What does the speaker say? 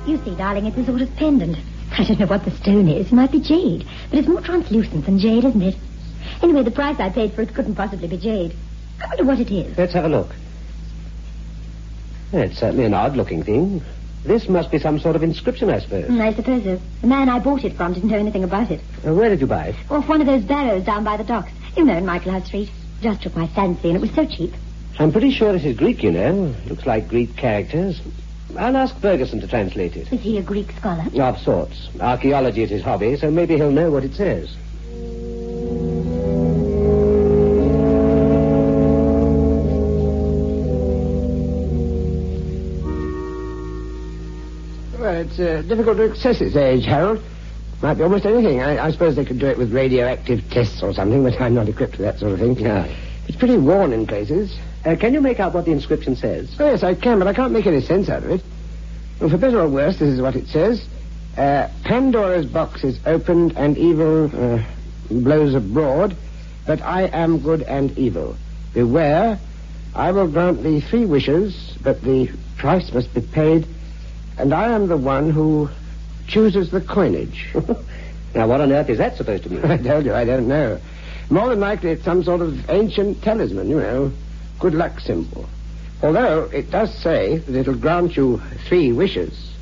You see, darling, it's a sort of pendant. I don't know what the stone is. It might be jade. But it's more translucent than jade, isn't it? Anyway, the price I paid for it couldn't possibly be jade. I wonder what it is. Let's have a look. It's certainly an odd-looking thing. This must be some sort of inscription, I suppose. I suppose so. The man I bought it from didn't know anything about it. Where did you buy it? Off one of those barrows down by the docks. You know, in Michaelhouse Street. Just took my fancy, and it was so cheap. I'm pretty sure this is Greek, you know. Looks like Greek characters. I'll ask Ferguson to translate it. Is he a Greek scholar? Of sorts. Archaeology is his hobby, so maybe he'll know what it says. Well, it's difficult to access its age, Harold. Might be almost anything. I suppose they could do it with radioactive tests or something, but I'm not equipped for that sort of thing. No. It's pretty worn in places. Can you make out what the inscription says? Oh, yes, I can, but I can't make any sense out of it. Well, for better or worse, this is what it says. Pandora's box is opened and evil blows abroad, but I am good and evil. Beware, I will grant thee 3 wishes, but the price must be paid, and I am the one who chooses the coinage. Now, what on earth is that supposed to mean? I told you, I don't know. More than likely it's some sort of ancient talisman, you know. Good luck symbol. Although it does say that it'll grant you 3 wishes.